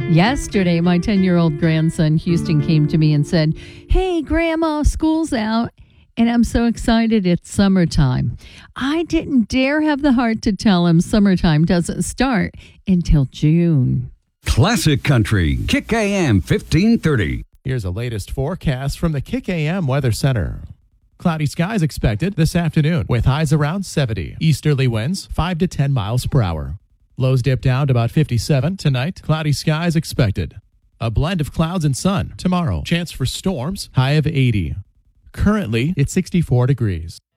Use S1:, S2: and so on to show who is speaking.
S1: Yesterday, my 10-year-old grandson, Houston, came to me and said, "Hey, Grandma, school's out, and I'm so excited it's summertime." I didn't dare have the heart to tell him summertime doesn't start until June.
S2: Classic Country, Kick AM 1530.
S3: Here's the latest forecast from the Kick AM Weather Center. Cloudy skies expected this afternoon with highs around 70. Easterly winds 5 to 10 miles per hour. Lows dip down to about 57 tonight. Cloudy skies expected. A blend of clouds and sun tomorrow. Chance for storms, high of 80. Currently, it's 64 degrees.